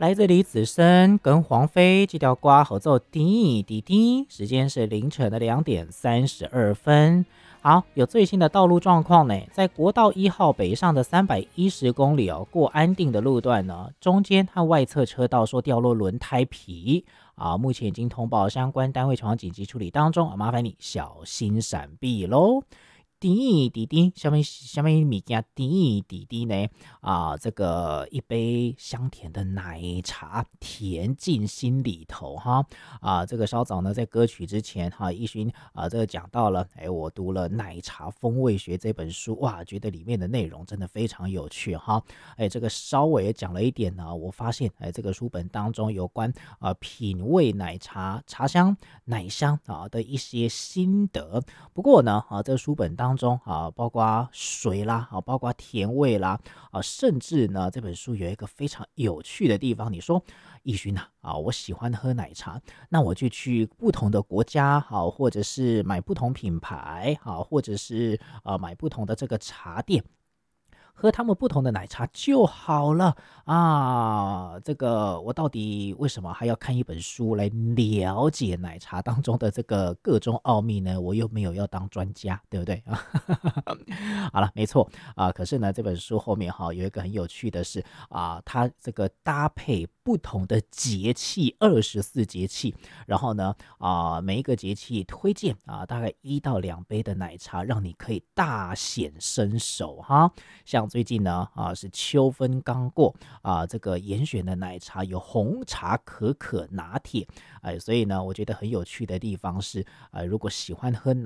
来自李子深跟黄飞这条瓜合奏滴滴滴，时间是凌晨的2点32分。好，有最新的道路状况呢，在国道1号北上的310公里哦，过安定的路段呢，中间和外侧车道说掉落轮胎皮啊，目前已经通报相关单位前往紧急处理当中啊，麻烦你小心闪避喽。滴滴滴，下面物件滴滴滴呢？这个一杯香甜的奶茶，甜进心里头哈。这个稍早呢，在歌曲之前哈，奕勋这个讲到了，我读了《奶茶风味学》这本书，哇，觉得里面的内容真的非常有趣哈。这个稍微也讲了一点呢，我发现这个书本当中有关品味奶茶、茶香、奶香的一些心得。不过呢，这个书本当中包括水啦，包括甜味啦，甚至呢，这本书有一个非常有趣的地方。你说，奕勋我喜欢喝奶茶，那我就去不同的国家，或者是买不同品牌，或者是买不同的这个茶店。喝他们不同的奶茶就好了这个我到底为什么还要看一本书来了解奶茶当中的这个各种奥秘呢？我又没有要当专家，对不对好了，没错可是呢，这本书后面有一个很有趣的是它这个搭配不同的节气，24节气，然后呢每一个节气推荐大概1到2杯的奶茶，让你可以大显身手哈。像最近呢是秋分刚过这个严选的奶茶有红茶可可拿铁所以呢，我觉得很有趣的地方是如果喜欢喝